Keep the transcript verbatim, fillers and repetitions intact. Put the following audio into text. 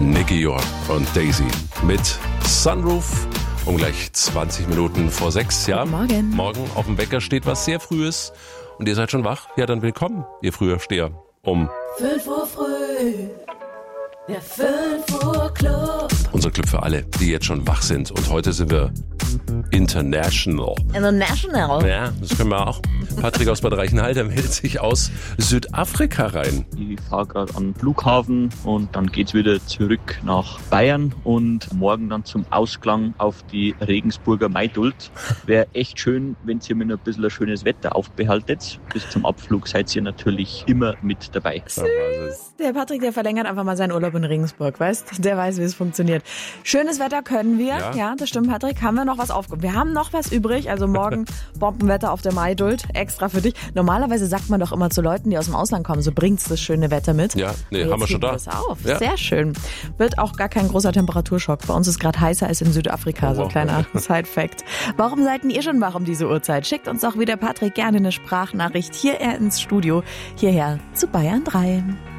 Nicky York und Daisy mit Sunroof um gleich zwanzig Minuten vor sechs. Ja, Morgen. Morgen auf dem Wecker steht was sehr Frühes und ihr seid schon wach. Ja, dann willkommen, ihr Frühaufsteher. Um fünf Uhr früh, der fünf Uhr Club. Unser Club für alle, die jetzt schon wach sind. Und heute sind wir international. International. Ja, das können wir auch. Patrick aus Bad Reichenhall, der meldet sich aus Südafrika rein. Ich fahre gerade an den Flughafen und dann geht's wieder zurück nach Bayern und morgen dann zum Ausklang auf die Regensburger Maidult. Wäre echt schön, wenn ihr mir noch ein bisschen ein schönes Wetter aufbehaltet. Bis zum Abflug seid ihr natürlich immer mit dabei. Süß. Der Patrick, der verlängert einfach mal seinen Urlaub in Regensburg, weißt? Der weiß, wie es funktioniert. Schönes Wetter können wir. Ja, ja das stimmt, Patrick. Haben wir noch was aufgehoben? Wir haben noch was übrig. Also morgen Bombenwetter auf der Maidult. Extra für dich. Normalerweise sagt man doch immer zu Leuten, die aus dem Ausland kommen, so bringt's das schöne Wetter mit. Ja, nee, Jetzt haben wir schon da. Das auf. Ja. Sehr schön. Wird auch gar kein großer Temperaturschock. Bei uns ist gerade heißer als in Südafrika. Oh, so ein wow. kleiner Side-Fact. Warum seid denn ihr schon wach um diese Uhrzeit? Schickt uns doch wieder, Patrick, gerne eine Sprachnachricht hier ins Studio. Hierher zu Bayern drei.